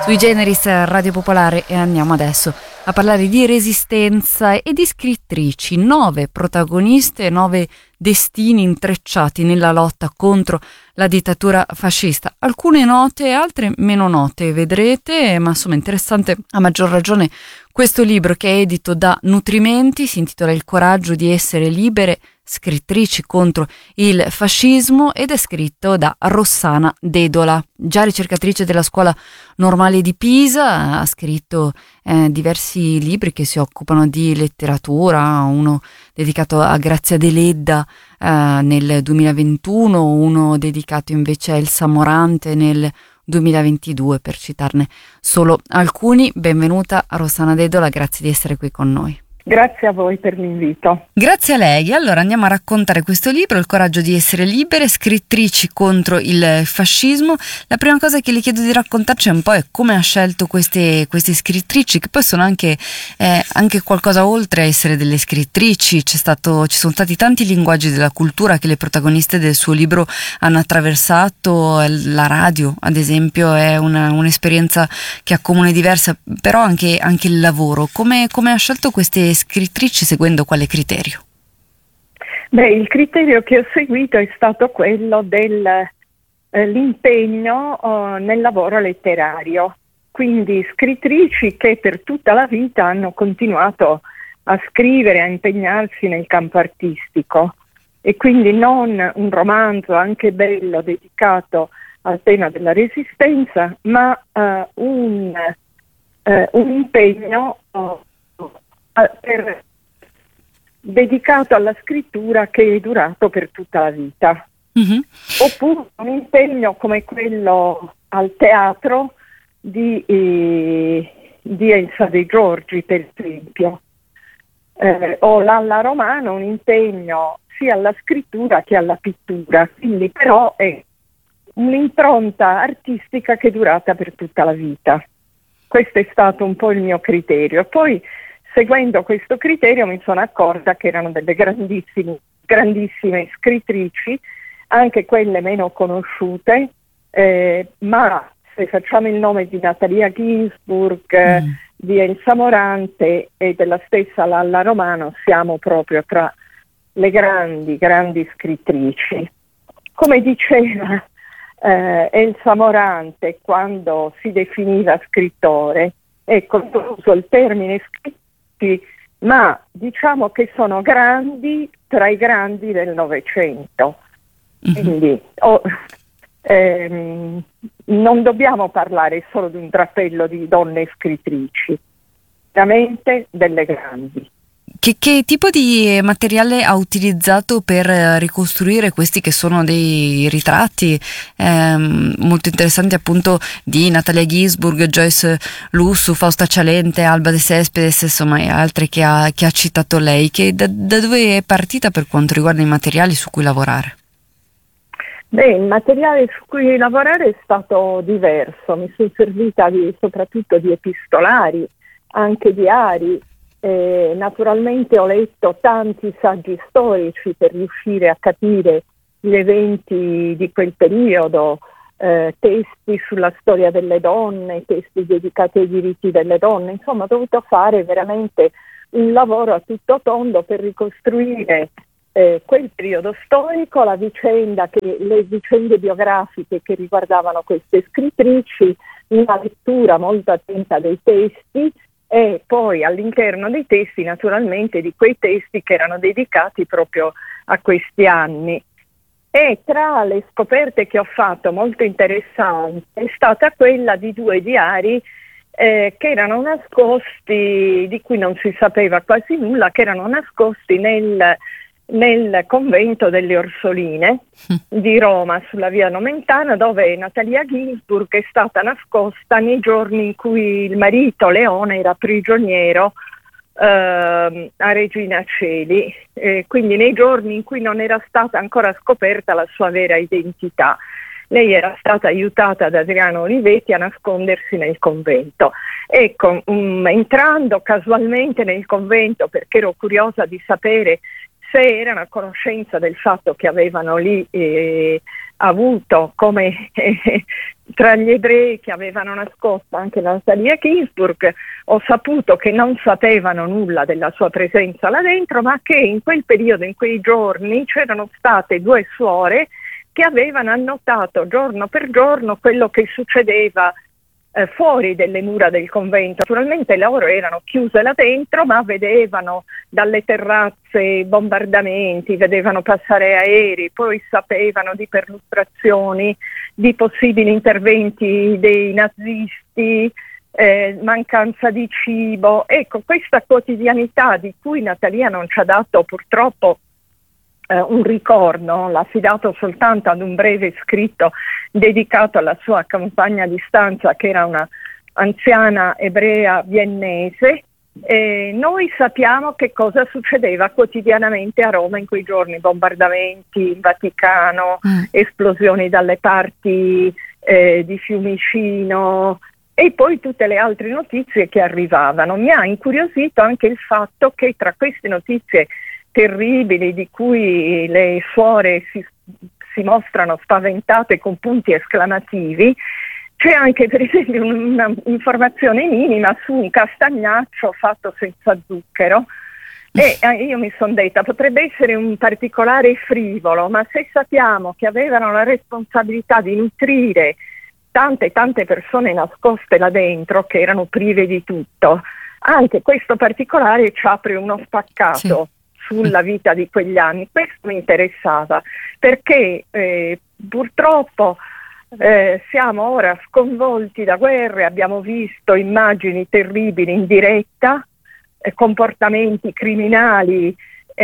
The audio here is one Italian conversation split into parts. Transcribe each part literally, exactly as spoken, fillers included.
Sui Generis Radio Popolare e andiamo adesso a parlare di resistenza e di scrittrici, nove protagoniste, nove destini intrecciati nella lotta contro la dittatura fascista, alcune note, altre meno note, vedrete, ma insomma interessante a maggior ragione questo libro che è edito da Nutrimenti, si intitola Il coraggio di essere libere, scrittrici contro il fascismo, ed è scritto da Rossana Dedola, già ricercatrice della Scuola Normale di Pisa, ha scritto eh, diversi libri che si occupano di letteratura, uno dedicato a Grazia Deledda eh, nel duemilaventuno, uno dedicato invece a Elsa Morante nel duemilaventidue, per citarne solo alcuni. Benvenuta Rossana Dedola, grazie di essere qui con noi. Grazie a voi per l'invito. Grazie a lei. Allora andiamo a raccontare questo libro, Il coraggio di essere libere, scrittrici contro il fascismo. La prima cosa che le chiedo di raccontarci un po' è come ha scelto queste, queste scrittrici, che poi sono anche, eh, anche qualcosa oltre a essere delle scrittrici. C'è stato, ci sono stati tanti linguaggi della cultura che le protagoniste del suo libro hanno attraversato. La radio, ad esempio, è una, un'esperienza che accomuna diversa, però anche, anche il lavoro. Come, come ha scelto queste scrittrici, seguendo quale criterio? Beh, il criterio che ho seguito è stato quello dell'impegno eh, nel lavoro letterario, quindi scrittrici che per tutta la vita hanno continuato a scrivere, a impegnarsi nel campo artistico, e quindi non un romanzo anche bello dedicato al tema della resistenza, ma eh, un, eh, un impegno eh, Per, dedicato alla scrittura che è durato per tutta la vita. Mm-hmm. Oppure un impegno come quello al teatro di, eh, di Elsa De Giorgi, per esempio, eh, o Lalla Romano, un impegno sia alla scrittura che alla pittura, quindi però è un'impronta artistica che è durata per tutta la vita. Questo è stato un po' il mio criterio. Poi, seguendo questo criterio, mi sono accorta che erano delle grandissime, grandissime scrittrici, anche quelle meno conosciute, eh, ma se facciamo il nome di Natalia Ginsburg, mm. di Elsa Morante e della stessa Lalla Romano, siamo proprio tra le grandi, grandi scrittrici. Come diceva eh, Elsa Morante quando si definiva scrittore, ecco, uso il termine scrittrice, ma diciamo che sono grandi tra i grandi del Novecento. Mm-hmm. Quindi oh, ehm, non dobbiamo parlare solo di un drappello di donne scrittrici, veramente delle grandi. Che, che tipo di materiale ha utilizzato per ricostruire questi che sono dei ritratti ehm, molto interessanti, appunto, di Natalia Ginsburg, Joyce Lussu, Fausta Cialente, Alba de Cespedes, insomma, e altre che ha, che ha citato lei? Che, da, da dove è partita per quanto riguarda i materiali su cui lavorare? Beh, il materiale su cui lavorare è stato diverso. Mi sono servita di, soprattutto di epistolari, anche diari. Eh, naturalmente ho letto tanti saggi storici per riuscire a capire gli eventi di quel periodo, eh, testi sulla storia delle donne, testi dedicati ai diritti delle donne. Insomma, ho dovuto fare veramente un lavoro a tutto tondo per ricostruire eh, quel periodo storico, la vicenda che, le vicende biografiche che riguardavano queste scrittrici, una lettura molto attenta dei testi, e poi all'interno dei testi, naturalmente, di quei testi che erano dedicati proprio a questi anni. E tra le scoperte che ho fatto molto interessanti è stata quella di due diari eh, che erano nascosti, di cui non si sapeva quasi nulla, che erano nascosti nel, nel convento delle Orsoline di Roma, sulla via Nomentana, dove Natalia Ginsburg è stata nascosta nei giorni in cui il marito Leone era prigioniero eh, a Regina Coeli, eh, quindi nei giorni in cui non era stata ancora scoperta la sua vera identità. Lei era stata aiutata da Adriano Olivetti a nascondersi nel convento. Ecco, um, entrando casualmente nel convento, perché ero curiosa di sapere se erano a conoscenza del fatto che avevano lì eh, avuto, come eh, tra gli ebrei che avevano nascosto anche Natalia Ginsburg, ho saputo che non sapevano nulla della sua presenza là dentro, ma che in quel periodo, in quei giorni, c'erano state due suore che avevano annotato giorno per giorno quello che succedeva eh, fuori delle mura del convento. Naturalmente loro erano chiuse là dentro, ma vedevano dalle terrazze bombardamenti, vedevano passare aerei, poi sapevano di perlustrazioni, di possibili interventi dei nazisti, eh, mancanza di cibo. Ecco, questa quotidianità di cui Natalia non ci ha dato purtroppo Uh, un ricordo, l'ha affidato soltanto ad un breve scritto dedicato alla sua compagna di stanza, che era una anziana ebrea viennese. E noi sappiamo che cosa succedeva quotidianamente a Roma in quei giorni: bombardamenti in Vaticano, mm. esplosioni dalle parti eh, di Fiumicino e poi tutte le altre notizie che arrivavano. Mi ha incuriosito anche il fatto che tra queste notizie terribili, di cui le suore si, si mostrano spaventate con punti esclamativi, c'è anche per esempio un'informazione minima su un castagnaccio fatto senza zucchero. E eh, io mi sono detta, potrebbe essere un particolare frivolo, ma se sappiamo che avevano la responsabilità di nutrire tante tante persone nascoste là dentro, che erano prive di tutto, anche questo particolare ci apre uno spaccato. Sì. Sulla vita di quegli anni. Questo mi interessava, perché eh, purtroppo eh, siamo ora sconvolti da guerre, abbiamo visto immagini terribili in diretta, eh, comportamenti criminali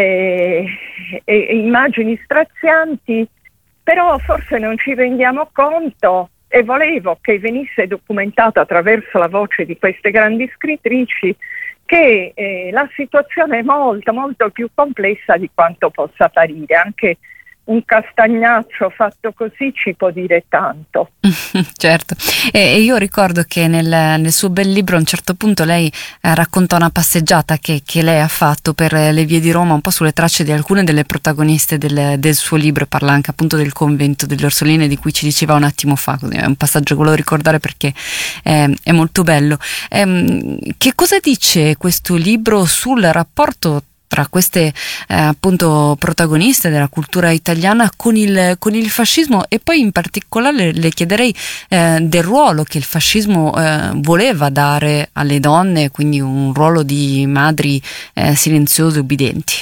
eh, e, e immagini strazianti, però forse non ci rendiamo conto, e volevo che venisse documentato attraverso la voce di queste grandi scrittrici, che eh, la situazione è molto molto più complessa di quanto possa apparire. Anche un castagnaccio fatto così ci può dire tanto. Certo, e, e io ricordo che nel, nel suo bel libro a un certo punto lei eh, racconta una passeggiata che, che lei ha fatto per le vie di Roma, un po' sulle tracce di alcune delle protagoniste del, del suo libro, e parla anche appunto del convento delle Orsoline di cui ci diceva un attimo fa. Così è un passaggio che volevo ricordare perché eh, è molto bello. Ehm, che cosa dice questo libro sul rapporto tra queste eh, appunto protagoniste della cultura italiana con il, con il fascismo, e poi in particolare le chiederei eh, del ruolo che il fascismo eh, voleva dare alle donne, quindi un ruolo di madri eh, silenziose e obbedienti?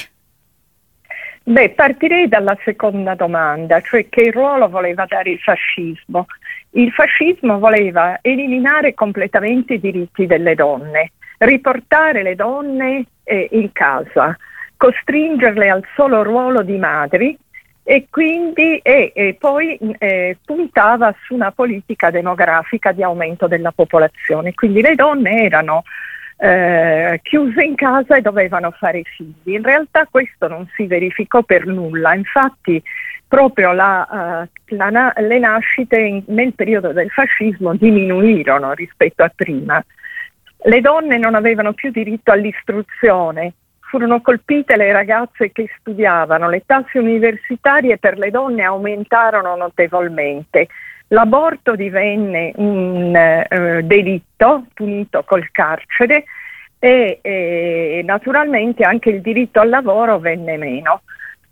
Beh, partirei dalla seconda domanda, cioè che ruolo voleva dare il fascismo. Il fascismo voleva eliminare completamente i diritti delle donne, riportare le donne eh, in casa, costringerle al solo ruolo di madri, e quindi e, e poi eh, puntava su una politica demografica di aumento della popolazione. Quindi le donne erano eh, chiuse in casa e dovevano fare figli. In realtà questo non si verificò per nulla, infatti proprio la, uh, la, le nascite in, nel periodo del fascismo diminuirono rispetto a prima. Le donne non avevano più diritto all'istruzione, furono colpite le ragazze che studiavano, le tasse universitarie per le donne aumentarono notevolmente, l'aborto divenne un eh, delitto punito col carcere e, e naturalmente anche il diritto al lavoro venne meno.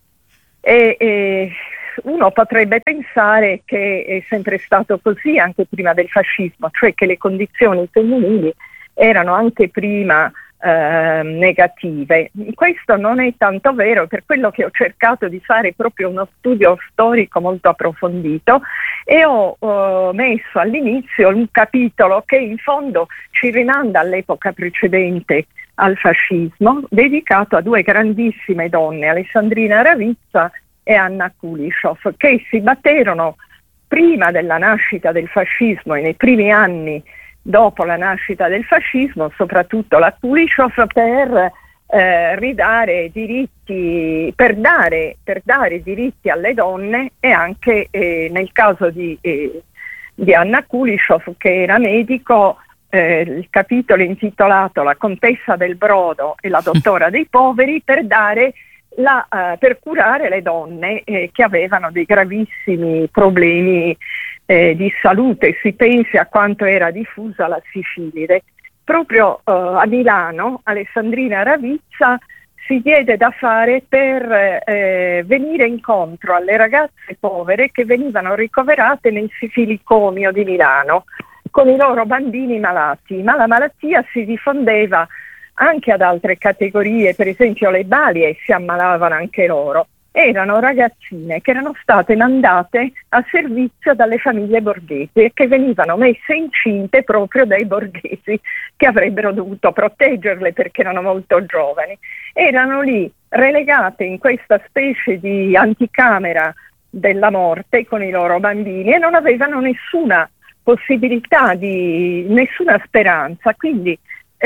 E, e uno potrebbe pensare che è sempre stato così anche prima del fascismo, cioè che le condizioni femminili erano anche prima eh, negative. Questo non è tanto vero, per quello che ho cercato di fare proprio uno studio storico molto approfondito, e ho eh, messo all'inizio un capitolo che in fondo ci rimanda all'epoca precedente al fascismo, dedicato a due grandissime donne, Alessandrina Ravizza e Anna Kulishov, che si batterono prima della nascita del fascismo e nei primi anni dopo la nascita del fascismo, soprattutto la Kulishov, per eh, ridare diritti, per dare, per dare diritti alle donne, e anche eh, nel caso di, eh, di Anna Kulishov, che era medico, eh, il capitolo intitolato La contessa del brodo e la dottora dei poveri, per dare la, uh, per curare le donne eh, che avevano dei gravissimi problemi eh, di salute. Si pensi a quanto era diffusa la sifilide. Proprio uh, a Milano, Alessandrina Ravizza si diede da fare per eh, venire incontro alle ragazze povere che venivano ricoverate nel sifilicomio di Milano con i loro bambini malati, ma la malattia si diffondeva anche ad altre categorie, per esempio le balie si ammalavano anche loro. Erano ragazzine che erano state mandate a servizio dalle famiglie borghesi e che venivano messe incinte proprio dai borghesi che avrebbero dovuto proteggerle perché erano molto giovani. Erano lì relegate in questa specie di anticamera della morte con i loro bambini e non avevano nessuna possibilità, di nessuna speranza. Quindi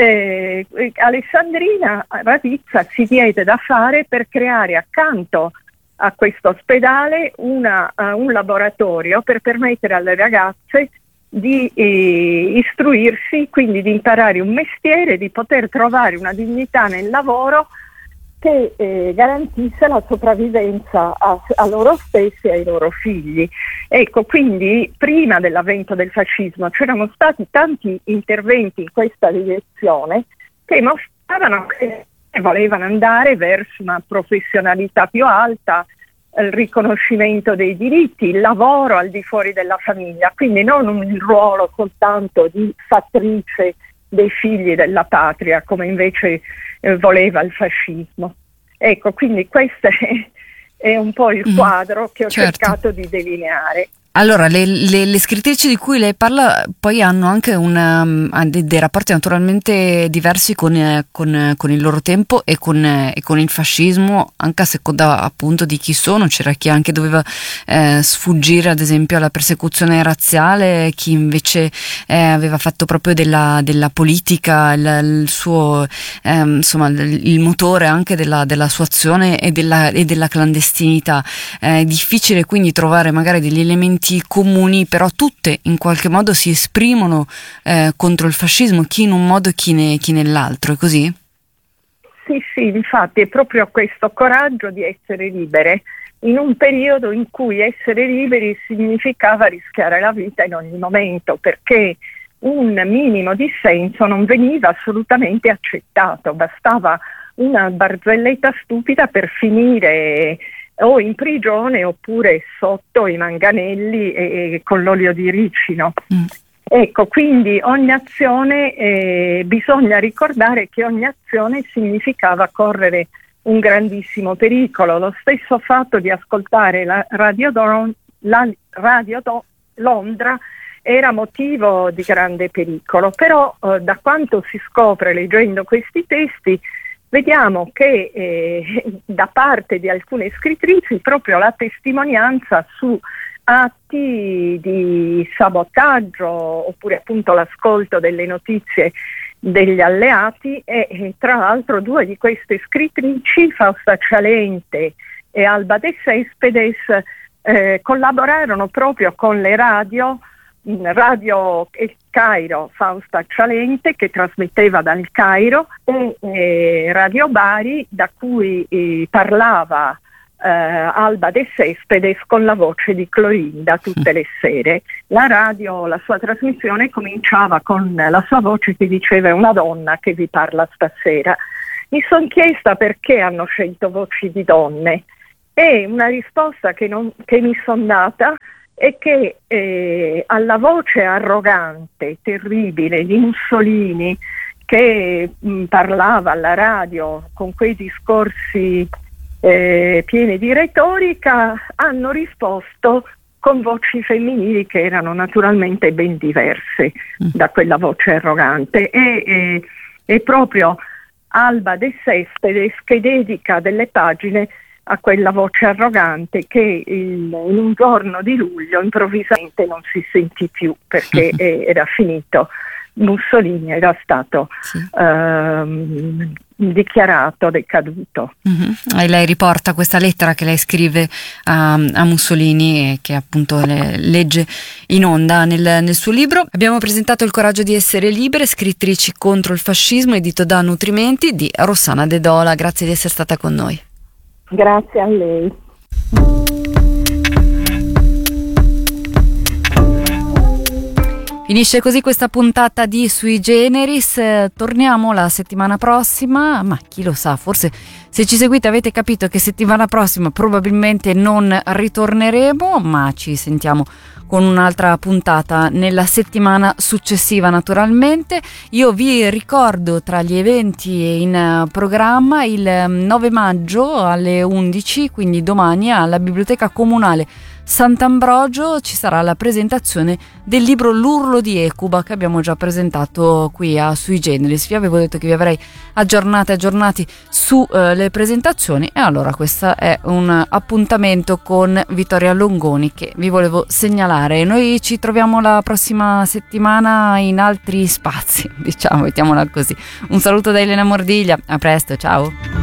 eh, Alessandrina Ravizza si diede da fare per creare accanto a questo ospedale una, uh, un laboratorio per permettere alle ragazze di eh, istruirsi, quindi di imparare un mestiere, di poter trovare una dignità nel lavoro che eh, garantisse la sopravvivenza a, a loro stessi e ai loro figli. Ecco, quindi prima dell'avvento del fascismo c'erano stati tanti interventi in questa direzione che mostravano che volevano andare verso una professionalità più alta, il riconoscimento dei diritti, il lavoro al di fuori della famiglia, quindi non un ruolo soltanto di fattrice dei figli della patria come invece eh, voleva il fascismo. Ecco, quindi questo è, è un po' il quadro che ho certo. cercato di delineare. Allora, le, le, le scrittrici di cui lei parla poi hanno anche una, dei, dei rapporti naturalmente diversi con, eh, con, con il loro tempo e con, eh, e con il fascismo, anche a seconda appunto di chi sono. C'era chi anche doveva eh, sfuggire ad esempio alla persecuzione razziale, chi invece eh, aveva fatto proprio della, della politica il, il suo eh, insomma il motore anche della, della sua azione e della, e della clandestinità. È difficile quindi trovare magari degli elementi comuni, però tutte in qualche modo si esprimono eh, contro il fascismo, chi in un modo e chi, ne, chi nell'altro, è così? Sì, sì, infatti è proprio questo coraggio di essere libere in un periodo in cui essere liberi significava rischiare la vita in ogni momento, perché un minimo di senso non veniva assolutamente accettato, bastava una barzelletta stupida per finire o in prigione oppure sotto i manganelli e, e con l'olio di ricino. Mm. Ecco, quindi ogni azione, eh, bisogna ricordare che ogni azione significava correre un grandissimo pericolo. Lo stesso fatto di ascoltare la radio, Don, la radio Do, Londra era motivo di grande pericolo, però eh, da quanto si scopre leggendo questi testi vediamo che eh, da parte di alcune scrittrici proprio la testimonianza su atti di sabotaggio oppure appunto l'ascolto delle notizie degli alleati e, e tra l'altro due di queste scrittrici, Fausta Cialente e Alba De Cespedes, eh, collaborarono proprio con le radio Radio Il Cairo, Fausta Cialente che trasmetteva dal Cairo e eh, Radio Bari da cui eh, parlava eh, Alba De Cespedes con la voce di Clorinda tutte le sere. La radio, la sua trasmissione cominciava con la sua voce che diceva: "È una donna che vi parla stasera". Mi sono chiesta perché hanno scelto voci di donne e una risposta che, non, che mi sono data è che eh, alla voce arrogante, terribile di Mussolini, che mh, parlava alla radio con quei discorsi eh, pieni di retorica, hanno risposto con voci femminili che erano naturalmente ben diverse mm. da quella voce arrogante. E, e, e proprio Alba De Cespedes che dedica delle pagine a quella voce arrogante che il, in un giorno di luglio improvvisamente non si sentì più perché era finito. Mussolini era stato sì. ehm, dichiarato decaduto. Mm-hmm. E lei riporta questa lettera che lei scrive a, a Mussolini e che appunto le, legge in onda nel, nel suo libro. Abbiamo presentato Il coraggio di essere libere, scrittrici contro il fascismo, edito da Nutrimenti, di Rossana De Dola. Grazie di essere stata con noi. Grazie a lei. Finisce così questa puntata di Sui Generis, eh, torniamo la settimana prossima, ma chi lo sa, forse se ci seguite avete capito che settimana prossima probabilmente non ritorneremo, ma ci sentiamo con un'altra puntata nella settimana successiva naturalmente. Io vi ricordo tra gli eventi in programma il nove maggio alle undici, quindi domani alla Biblioteca Comunale Sant'Ambrogio ci sarà la presentazione del libro L'urlo di Ecuba che abbiamo già presentato qui a Sui Generis. Vi avevo detto che vi avrei aggiornati aggiornati su eh, le presentazioni, e allora questo è un appuntamento con Vittoria Longoni che vi volevo segnalare. Noi ci troviamo la prossima settimana in altri spazi, diciamo, mettiamola così. Un saluto da Elena Mordiglia, a presto, ciao.